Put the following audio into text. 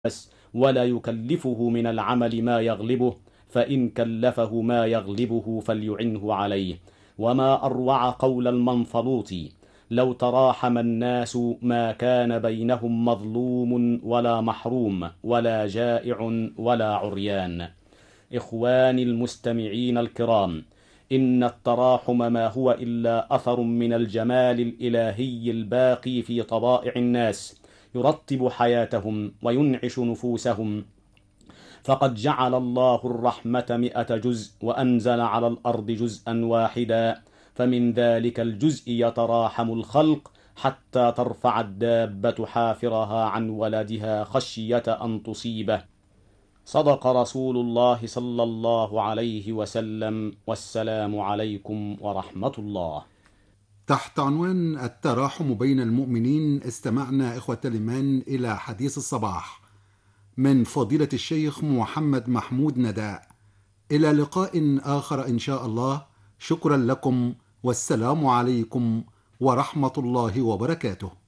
ولا يكلفه من العمل ما يغلبه، فإن كلفه ما يغلبه فليعنه عليه. وما أروع قول المنفلوط: لو تراحم الناس ما كان بينهم مظلوم ولا محروم ولا جائع ولا عريان. إخواني المستمعين الكرام، إن التراحم ما هو إلا أثر من الجمال الإلهي الباقي في طبائع الناس، يرتب حياتهم وينعش نفوسهم. فقد جعل الله الرحمة 100 جزء وأنزل على الأرض جزءا واحدا، فمن ذلك الجزء يتراحم الخلق حتى ترفع الدابة حافرها عن ولدها خشية أن تصيبه. صدق رسول الله صلى الله عليه وسلم، والسلام عليكم ورحمة الله. تحت عنوان التراحم بين المؤمنين استمعنا إخوة الإيمان إلى حديث الصباح من فضيلة الشيخ محمد محمود نداء. إلى لقاء آخر إن شاء الله. شكرا لكم، والسلام عليكم ورحمة الله وبركاته.